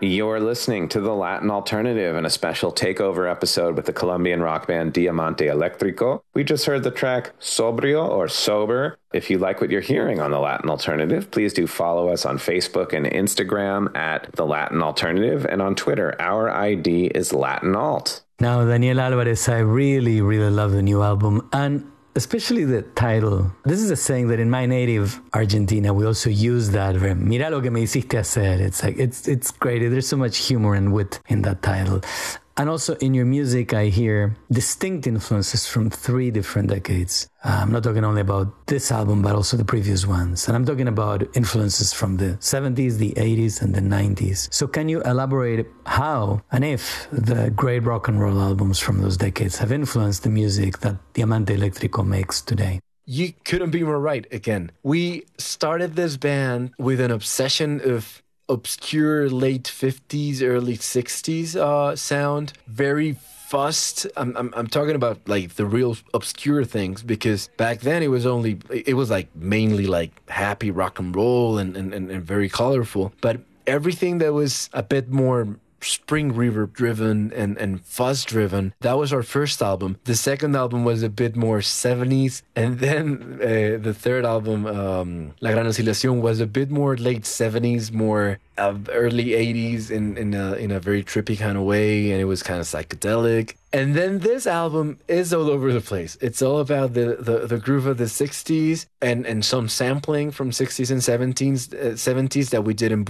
You're listening to The Latin Alternative in a special takeover episode with the Colombian rock band Diamante Electrico. We just heard the track Sobrio or Sober. If you like what you're hearing on The Latin Alternative, please do follow us on Facebook and Instagram at The Latin Alternative, and on Twitter, our ID is Latin Alt. Now, Daniel Alvarez, I really, really love the new album, and especially the title. This is a saying that in my native Argentina, we also use that. Mira lo que me hiciste hacer. It's like, it's great. There's so much humor and wit in that title. And also in your music, I hear distinct influences from 3 different decades. I'm not talking only about this album, but also the previous ones. And I'm talking about influences from the 70s, the 80s, and the 90s. So can you elaborate how and if the great rock and roll albums from those decades have influenced the music that Diamante Electrico makes today? You couldn't be more right again. We started this band with an obsession of obscure late 50s, early 60s sound, very fussed. I'm talking about like the real obscure things, because back then it was like mainly like happy rock and roll and very colorful. But everything that was a bit more spring reverb driven and fuzz driven, that was our first album. The second album was a bit more 70s, and then the third album, La Gran Oscilación, was a bit more late 70s, more early 80s in a very trippy kind of way, and it was kind of psychedelic. And then this album is all over the place. It's all about the groove of the 60s and some sampling from 60s and 70s that we did in